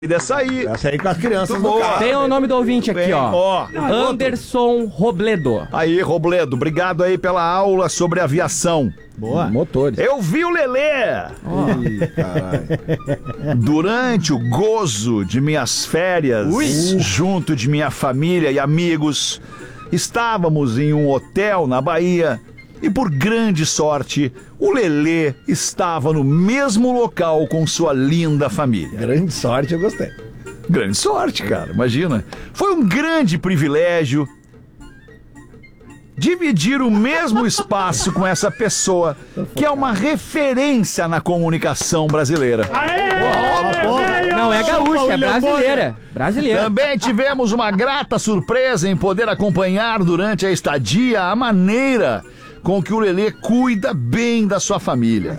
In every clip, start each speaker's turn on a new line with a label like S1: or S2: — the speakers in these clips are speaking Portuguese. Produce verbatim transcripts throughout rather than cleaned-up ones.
S1: Dessa aí.
S2: Essa aí com as crianças
S1: Muito
S2: no
S1: boa.
S2: carro.
S3: Tem o nome do ouvinte aqui,
S1: Bem,
S3: ó.
S1: ó.
S3: Anderson Robledo.
S1: Aí, Robledo, obrigado aí pela aula sobre aviação.
S2: Boa. Motores.
S1: Eu vi o Lelê
S2: Ih, caralho.
S1: durante o gozo de minhas férias, junto de minha família e amigos. Estávamos em um hotel na Bahia e, por grande sorte, o Lelê estava no mesmo local com sua linda família.
S2: Grande sorte, eu gostei.
S1: Grande sorte, cara, imagina. Foi um grande privilégio dividir o mesmo espaço com essa pessoa, que é uma referência na comunicação brasileira.
S3: Não é gaúcha, é brasileira. Brasileira.
S1: Também tivemos uma grata surpresa em poder acompanhar durante a estadia a maneira com que o Lelê cuida bem da sua família.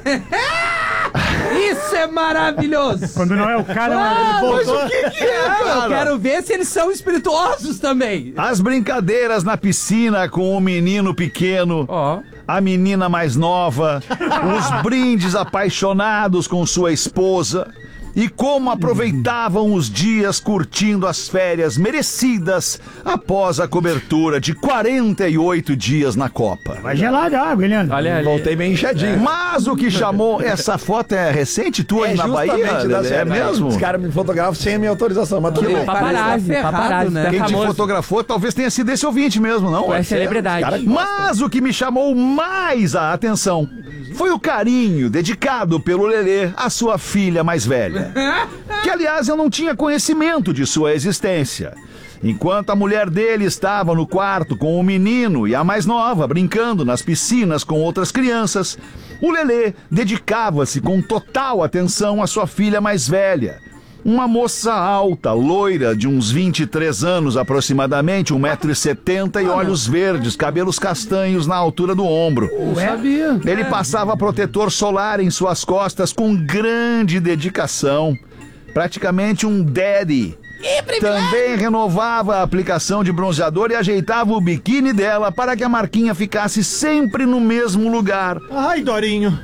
S4: Isso é maravilhoso!
S5: Quando não é o cara,
S4: Ah,
S5: ele
S1: Mas
S5: voltou.
S1: o que que é,
S4: Eu
S1: cara?
S4: quero ver se eles são espirituosos também.
S1: As brincadeiras na piscina com o menino pequeno,
S3: Ó.
S1: a menina mais nova, os brindes apaixonados com sua esposa e como aproveitavam os dias curtindo as férias merecidas após a cobertura de quarenta e oito dias na Copa.
S5: Vai gelada a água, Leandro.
S3: Olha ali.
S2: Voltei bem inchadinho.
S1: Mas o que chamou... Essa foto é recente tua aí na Bahia?
S2: justamente da
S1: Lelê? É
S2: cena.
S1: mesmo?
S2: Os caras me fotografam sem a minha autorização, mas tudo bem.
S3: Paparazzi,
S4: Parece tá
S3: paparazzi,
S4: ferrado,
S3: né?
S1: Quem te
S3: Famoso.
S1: fotografou talvez tenha sido esse ouvinte mesmo, não?
S3: Tu é celebridade.
S2: Cara,
S1: Mas o que me chamou mais a atenção foi o carinho dedicado pelo Lelê à sua filha mais velha. Que, aliás, eu não tinha conhecimento de sua existência. Enquanto a mulher dele estava no quarto com o menino e a mais nova brincando nas piscinas com outras crianças, o Lelê dedicava-se com total atenção à sua filha mais velha. Uma moça alta, loira, de uns vinte e três anos aproximadamente, um metro e setenta e olhos verdes, cabelos castanhos na altura do ombro.
S4: Eu sabia.
S1: Ele passava protetor solar em suas costas com grande dedicação. Praticamente um daddy. Também renovava a aplicação de bronzeador e ajeitava o biquíni dela para que a marquinha ficasse sempre no mesmo lugar.
S5: Ai, Dorinho.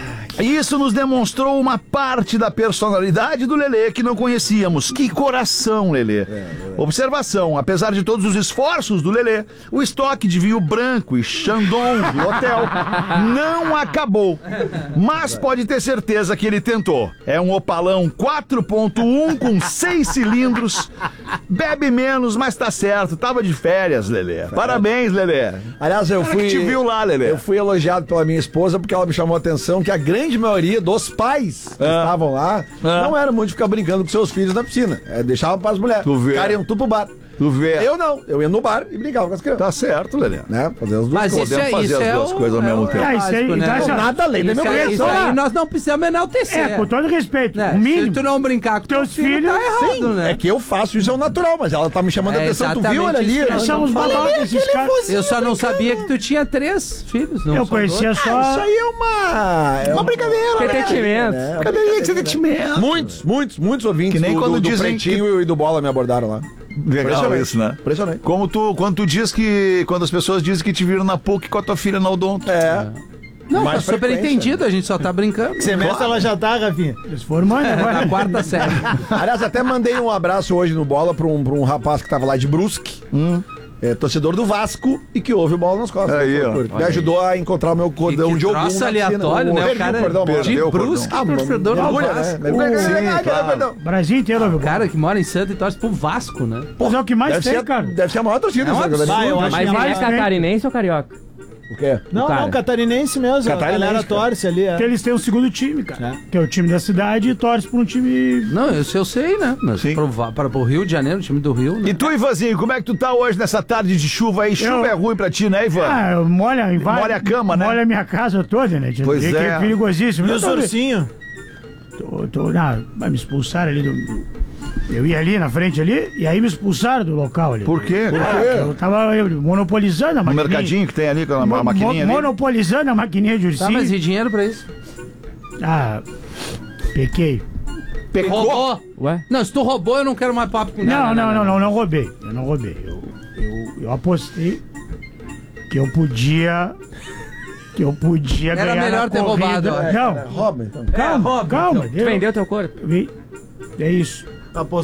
S1: Isso nos demonstrou uma parte da personalidade do Lelê que não conhecíamos. Que coração, Lelê. Observação, apesar de todos os esforços do Lelê, o estoque de vinho branco e Chandon do hotel não acabou. Mas pode ter certeza que ele tentou. É um Opalão quatro ponto um com seis cilindros. Bebe menos, mas tá certo. Tava de férias, Lelê. Parabéns, Lelê.
S2: Aliás, eu
S1: Ela
S2: fui.
S1: que te viu lá, Lelê.
S2: Eu fui elogiado pela minha esposa porque ela me chamou a atenção que a grande maioria dos pais que
S1: Ah.
S2: estavam lá
S1: Ah.
S2: não era muito de ficar brincando com seus filhos na piscina. É, deixava para as mulheres.
S1: Tu vê.
S2: Os caras iam tudo pro bar.
S1: Tu vê.
S2: Eu não. Eu ia no bar e brincava com as crianças.
S1: Tá certo, Lelê.
S2: Né? Fazer as duas
S4: Mas
S2: coisas.
S4: isso
S1: Podemos
S4: é,
S1: fazer
S4: isso
S1: as
S4: é
S1: duas
S4: o-
S1: coisas ao mesmo
S4: é o
S1: tempo.
S5: Ah, isso aí,
S4: básico, né?
S5: tá
S2: Não,
S5: certo.
S2: nada além da
S4: Isso
S2: minha
S4: aí, isso
S2: obrigação.
S4: aí nós não precisamos enaltecer.
S5: É, com todo respeito.
S4: Né?
S5: O mínimo.
S4: Se tu não brincar com
S5: Teus
S4: teu filho, tá
S5: filhos,
S4: errado, né?
S2: É que eu faço, isso é o natural, mas ela tá me chamando a
S4: É
S2: atenção. Tu viu,
S4: exatamente
S2: olha ali?
S4: isso que
S2: eu
S4: nós
S5: São
S2: não
S5: os
S2: falei.
S5: babacas, esses caras.
S4: Eu só não sabia que tu tinha três filhos. Não
S5: Eu
S4: só dois.
S5: conhecia
S2: Ah, isso
S5: só.
S2: aí é uma. É uma brincadeira.
S3: Entretenimento.
S2: né?
S1: Cadê esse sentimento?
S2: Muitos, muitos, muitos ouvintes
S1: Que nem
S2: do,
S1: quando
S2: do, do
S1: dizem
S2: Pretinho e do Bola me abordaram lá.
S1: Legal
S2: Impressionante.
S1: isso, né?
S2: Impressionante.
S1: Como tu, quando tu diz que... Quando as pessoas dizem que te viram na P U C com a tua filha na Odonto.
S2: É.
S4: Não, tá
S2: Mais
S4: super
S2: frequência.
S4: entendido, a gente só tá brincando.
S5: Semestre ela já tá, Rafinha. Eles formando agora.
S4: Na quarta série.
S2: Aliás, até mandei um abraço hoje no Bola pra um, pra um rapaz que tava lá de Brusque. É, torcedor do Vasco e que ouve o Bola nas costas.
S1: Aí, ó.
S2: Me ajudou a encontrar o meu cordão
S4: E que
S2: de algum.
S4: troço aleatório, né? O cara
S1: Perdeu
S4: de
S1: o cordão.
S4: Brusque,
S2: Ah, mano,
S4: torcedor do
S2: mergulha,
S4: Vasco.
S2: né? Mergulha,
S1: Sim,
S2: mergulha,
S1: claro.
S2: perdão.
S5: Brasil inteiro, ouve
S4: O
S5: o Bola.
S4: cara que mora em Santa e torce pro Vasco, né?
S5: Mas é o que mais
S2: Deve
S5: tem,
S2: ser,
S5: cara.
S2: deve ser a maior torcida.
S4: É um
S2: essa
S4: absurdo.
S2: galera.
S5: Ah, eu acho
S3: Mas
S5: que
S3: ele é
S5: mais tem.
S3: catarinense ou carioca?
S2: O quê?
S6: Não,
S3: cara.
S6: não, catarinense mesmo.
S2: Catarinense,
S6: a galera
S2: cara.
S6: torce ali.
S5: Porque
S6: É.
S5: eles têm o segundo time, cara. Que é o time da cidade e torce pra um time.
S4: Não, isso eu sei, né? Mas
S1: Sim.
S4: pro, Va- para o Rio de Janeiro, o time do Rio, né?
S1: E tu, Ivanzinho, como é que tu tá hoje nessa tarde de chuva aí? Chuva
S5: Eu-
S1: é ruim pra ti, né, Ivan?
S5: Ah, molha em vários.
S1: Molha a cama, né?
S5: Molha a minha casa toda, né?
S1: Pois
S5: Que
S1: é.
S5: é perigosíssimo.
S6: E
S5: Eu
S6: os
S5: tô-
S6: ursinhos?
S5: Tô, tô, não, vai me expulsaram ali do, do- Eu ia ali na frente ali e aí me expulsaram do local ali.
S1: Por quê? Por
S5: Ah, eu tava eu, monopolizando a
S1: No
S5: maquininha.
S1: mercadinho que tem ali, com a
S5: Mo-
S1: ma- maquininha
S5: mo-
S1: ali.
S5: Monopolizando a maquininha de
S4: Tá,
S5: ursinho.
S4: mas e dinheiro pra isso?
S5: Ah, pequei.
S1: Pecou?
S4: Roubou?
S3: Ué?
S4: Não, se tu roubou, eu não quero mais papo com
S5: Não, não, não, não, não roubei. Eu não roubei. Eu, eu, eu apostei que eu podia. Que eu podia
S4: Era
S5: ganhar.
S4: melhor
S5: na
S4: ter
S5: corrida.
S4: roubado, ó.
S5: Não,
S2: Rouba, então.
S5: calma,
S4: rouba,
S5: calma.
S3: Tu
S5: eu-
S3: vendeu teu corpo?
S5: eu vi- É isso.
S6: Apostou